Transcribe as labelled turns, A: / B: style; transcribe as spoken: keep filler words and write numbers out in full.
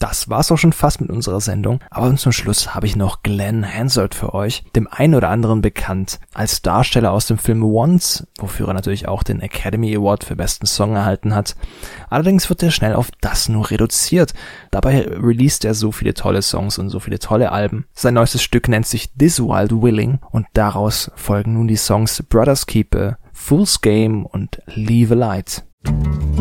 A: Das war's auch schon fast mit unserer Sendung, aber zum Schluss habe ich noch Glenn Hansard für euch, dem einen oder anderen bekannt als Darsteller aus dem Film Once, wofür er natürlich auch den Academy Award für besten Song erhalten hat. Allerdings wird er schnell auf das nur reduziert. Dabei released er so viele tolle Songs und so viele tolle Alben. Sein neuestes Stück nennt sich This Wild Willing und daraus folgen nun die Songs Brother's Keeper, Fool's Game und Leave a Light.